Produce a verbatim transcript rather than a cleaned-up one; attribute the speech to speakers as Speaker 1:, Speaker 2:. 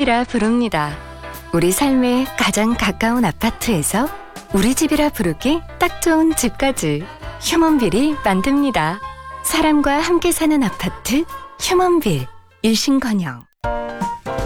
Speaker 1: 집이라 부릅니다. 우리 삶의 가장 가까운 아파트에서 우리 집이라 부르기 딱 좋은 집까지 휴먼빌이 만듭니다. 사람과 함께 사는 아파트 휴먼빌. 일신건영.